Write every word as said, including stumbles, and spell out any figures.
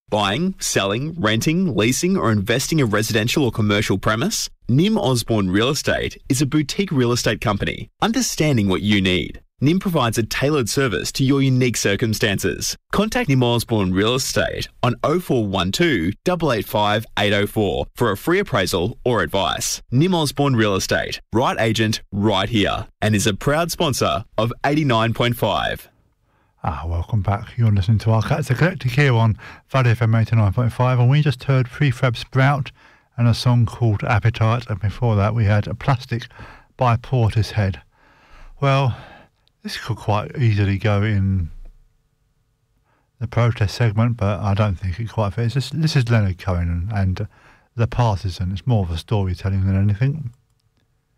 Buying, selling, renting, leasing or investing a residential or commercial premise? Nim Osborne Real Estate is a boutique real estate company understanding what you need. Nim provides a tailored service to your unique circumstances. Contact Nim Osborne Real Estate on oh four one two, eight eight five, eight oh four for a free appraisal or advice. Nim Osborne Real Estate, right agent, right here, and is a proud sponsor of eighty-nine point five. Ah, welcome back. You're listening to our Cats Eclectic here on Valley F M eighty-nine point five, and we just heard Prefab Sprout and a song called Appetite, and before that we had A Plastic by Portishead. Well, this could quite easily go in the protest segment, but I don't think it quite fits. This, this is Leonard Cohen and, and uh, The Partisan. It's more of a storytelling than anything.